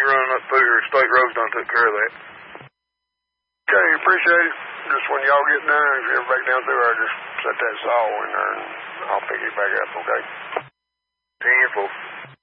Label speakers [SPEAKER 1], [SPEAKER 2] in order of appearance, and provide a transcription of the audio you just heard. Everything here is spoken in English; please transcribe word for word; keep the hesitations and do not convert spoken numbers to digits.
[SPEAKER 1] you running up through here. State Road's done took care of that. Okay, appreciate it. Just when y'all get done, if you're back down through there, just set that saw in there and I'll pick it back up, okay? ten four.